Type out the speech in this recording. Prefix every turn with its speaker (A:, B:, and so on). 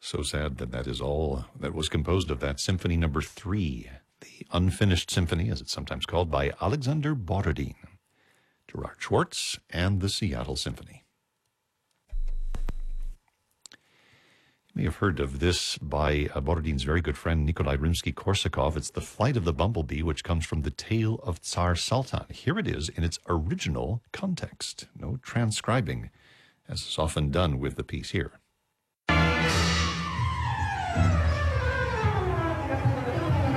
A: So sad that that is all that was composed of that Symphony Number 3, the Unfinished Symphony, as it's sometimes called, by Alexander Borodin, Gerard Schwartz, and the Seattle Symphony. You may have heard of this by Borodin's very good friend Nikolai Rimsky-Korsakov. It's The Flight of the Bumblebee, which comes from the Tale of Tsar Sultan. Here it is in its original context. No transcribing, as is often done with the piece here.